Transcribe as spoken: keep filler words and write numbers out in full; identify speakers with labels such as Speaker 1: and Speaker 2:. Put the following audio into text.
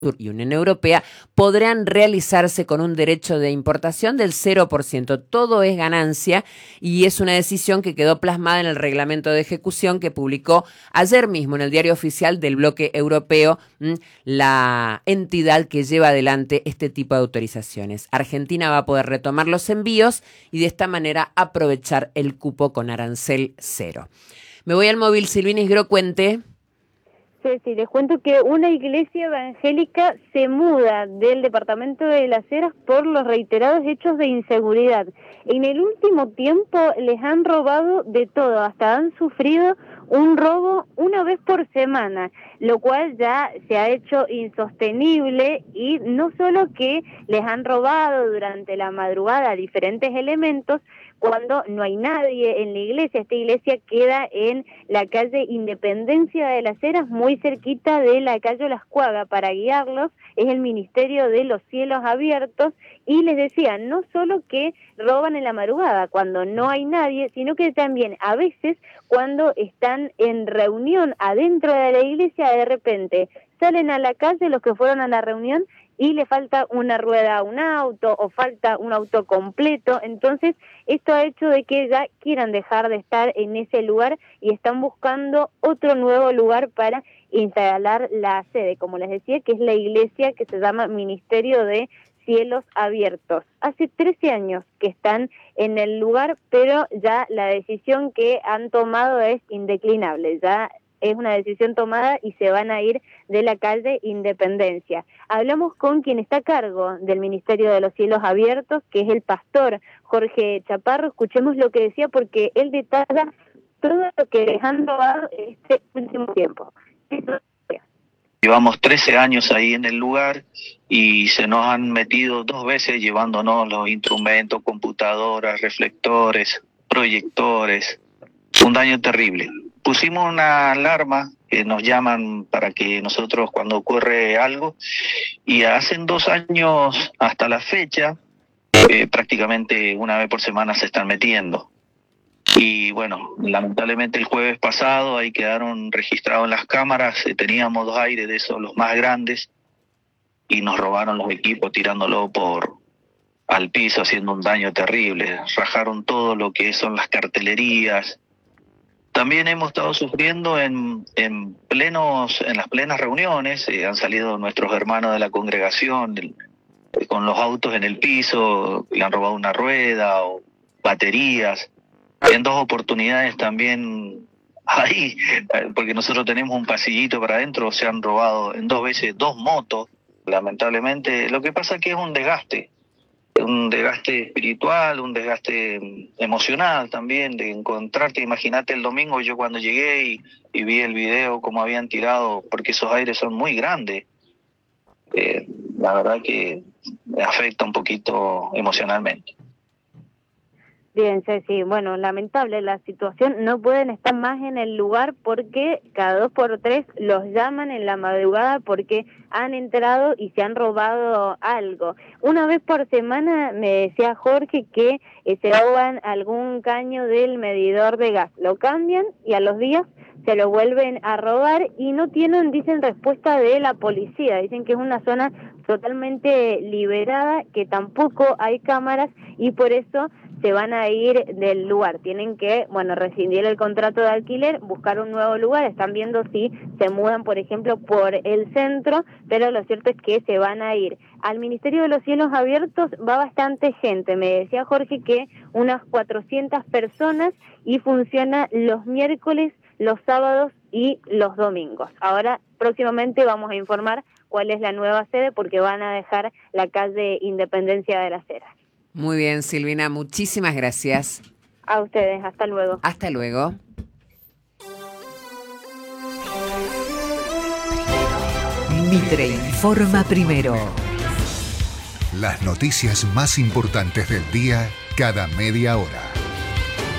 Speaker 1: y Unión Europea podrán realizarse con un derecho de importación del cero por ciento. Todo es ganancia y es una decisión que quedó plasmada en el reglamento de ejecución que publicó ayer mismo en el Diario Oficial del Bloque Europeo, la entidad que lleva adelante este tipo de autorizaciones. Argentina va a poder retomar los envíos y de esta manera aprovechar el cupo con arancel cero. Me voy al móvil, Silvina Isgro, cuente.
Speaker 2: Sí, sí, les cuento que una iglesia evangélica se muda del departamento de Las Heras por los reiterados hechos de inseguridad. En el último tiempo les han robado de todo, hasta han sufrido un robo una vez por semana, lo cual ya se ha hecho insostenible, y no solo que les han robado durante la madrugada diferentes elementos, cuando no hay nadie en la iglesia. Esta iglesia queda en la calle Independencia de Las Heras, muy cerquita de la calle Las Cuagas. Para guiarlos es el Ministerio de los Cielos Abiertos, y les decía, no solo que roban en la madrugada cuando no hay nadie, sino que también a veces cuando están en reunión adentro de la iglesia, de repente salen a la calle los que fueron a la reunión y le falta una rueda a un auto o falta un auto completo. Entonces esto ha hecho de que ya quieran dejar de estar en ese lugar y están buscando otro nuevo lugar para instalar la sede, como les decía, que es la iglesia que se llama Ministerio de Cielos Abiertos. Hace trece años que están en el lugar, pero ya la decisión que han tomado es indeclinable. Ya es una decisión tomada y se van a ir de la calle Independencia. Hablamos con quien está a cargo del Ministerio de los Cielos Abiertos, que es el pastor Jorge Chaparro. Escuchemos lo que decía, porque él detalla todo lo que les han robado este último tiempo.
Speaker 3: Llevamos trece años ahí en el lugar y se nos han metido dos veces llevándonos los instrumentos, computadoras, reflectores, proyectores. Un daño terrible. Pusimos una alarma que nos llaman para que nosotros, cuando ocurre algo, y hace dos años hasta la fecha, eh, prácticamente una vez por semana se están metiendo. Y bueno, lamentablemente el jueves pasado ahí quedaron registrados en las cámaras, eh, teníamos dos aires de esos, los más grandes, y nos robaron los equipos tirándolo por al piso, haciendo un daño terrible. Rajaron todo lo que son las cartelerías. También hemos estado sufriendo en, en plenos, en las plenas reuniones, eh, han salido nuestros hermanos de la congregación el, eh, con los autos en el piso, le han robado una rueda o baterías. En dos oportunidades también ahí, porque nosotros tenemos un pasillito para adentro, se han robado en dos veces dos motos. Lamentablemente, lo que pasa es que es un desgaste. Un desgaste espiritual, un desgaste emocional también, de encontrarte. Imagínate el domingo, yo cuando llegué y, y vi el video, cómo habían tirado, porque esos aires son muy grandes, eh, la verdad que me afecta un poquito emocionalmente.
Speaker 2: Bien, Ceci, bueno, lamentable la situación, no pueden estar más en el lugar porque cada dos por tres los llaman en la madrugada porque han entrado y se han robado algo. Una vez por semana me decía Jorge que eh, se roban algún caño del medidor de gas, lo cambian y a los días se lo vuelven a robar y no tienen, dicen, respuesta de la policía. Dicen que es una zona totalmente liberada, que tampoco hay cámaras y por eso se van a ir del lugar. Tienen que, bueno, rescindir el contrato de alquiler, buscar un nuevo lugar. Están viendo si se mudan, por ejemplo, por el centro, pero lo cierto es que se van a ir. Al Ministerio de los Cielos Abiertos va bastante gente. Me decía Jorge que unas cuatrocientas personas, y funciona los miércoles, los sábados y los domingos. Ahora, próximamente vamos a informar cuál es la nueva sede, porque van a dejar la calle Independencia de Las Heras.
Speaker 1: Muy bien, Silvina, muchísimas gracias.
Speaker 2: A ustedes, hasta luego.
Speaker 1: Hasta luego.
Speaker 4: Mitre informa primero.
Speaker 5: Las noticias más importantes del día cada media hora.